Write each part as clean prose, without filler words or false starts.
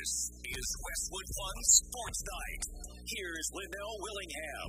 This is Westwood One Sports Night. Here's Linnell Willingham.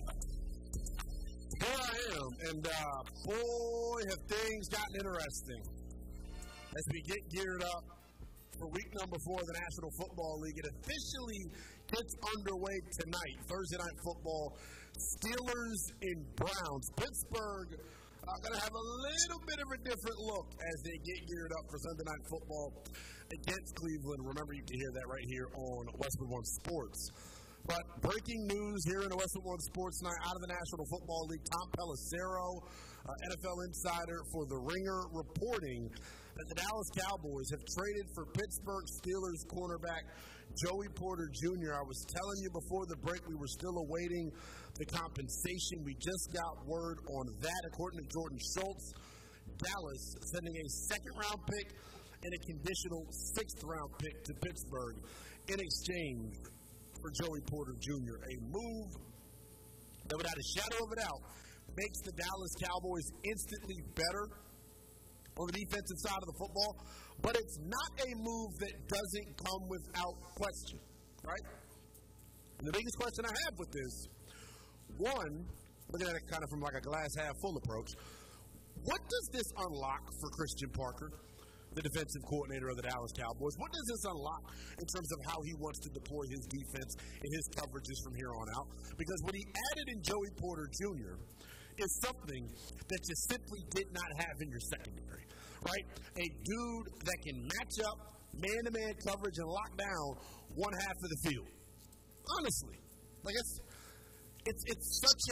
Here I am, and boy, have things gotten interesting. As we get geared up for week number 4 of the National Football League, it officially gets underway tonight. Thursday Night Football, Steelers and Browns. Pittsburgh going to have a little bit of a different look as they get geared up for Sunday Night Football against Cleveland. Remember, you can hear that right here on Westwood One Sports. But breaking news here in the Westwood One Sports Night out of the National Football League, Tom Pelissero, NFL insider for The Ringer, reporting that the Dallas Cowboys have traded for Pittsburgh Steelers cornerback Joey Porter Jr. I was telling you before the break we were still awaiting the compensation. We just got word on that. According to Jordan Schultz, Dallas sending a second-round pick and a conditional 6th-round pick to Pittsburgh in exchange for Joey Porter Jr. A move that, without a shadow of a doubt, makes the Dallas Cowboys instantly better on the defensive side of the football, but it's not a move that doesn't come without question, right? And the biggest question I have with this, one, looking at it kind of from like a glass-half-full approach, what does this unlock for Christian Parker, the defensive coordinator of the Dallas Cowboys? What does this unlock in terms of how he wants to deploy his defense and his coverages from here on out? Because what he added in Joey Porter Jr. is something that you simply did not have in your secondary, right? A dude that can match up man-to-man coverage and lock down one half of the field. Honestly, like it's such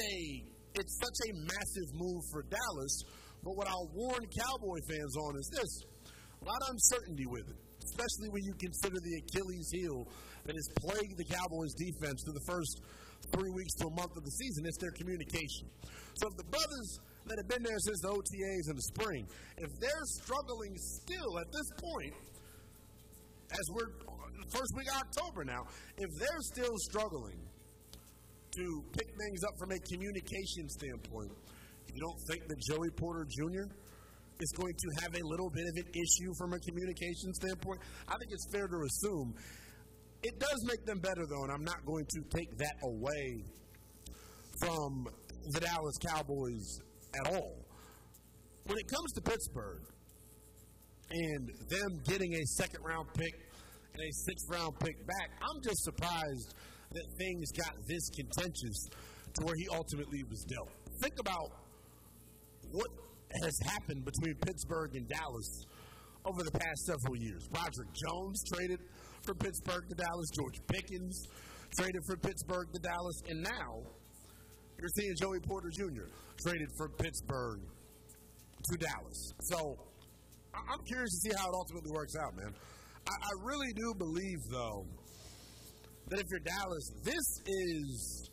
a massive move for Dallas. But what I'll warn Cowboy fans on is this: a lot of uncertainty with it, especially when you consider the Achilles heel that has plagued the Cowboys defense through the first 3 weeks to a month of the season. It's their communication. So if the brothers that have been there since the OTAs in the spring, if they're struggling still at this point, as we're first week of October now, if they're still struggling to pick things up from a communication standpoint, you don't think that Joey Porter Jr. is going to have a little bit of an issue from a communication standpoint? I think it's fair to assume. It does make them better, though, and I'm not going to take that away from the Dallas Cowboys at all. When it comes to Pittsburgh and them getting a second-round pick and a 6th-round pick back, I'm just surprised that things got this contentious to where he ultimately was dealt. Think about what has happened between Pittsburgh and Dallas over the past several years. Roderick Jones traded from Pittsburgh to Dallas. George Pickens traded from Pittsburgh to Dallas. And now you're seeing Joey Porter Jr. traded from Pittsburgh to Dallas. So I'm curious to see how it ultimately works out, man. I really do believe, though, that if you're Dallas, this is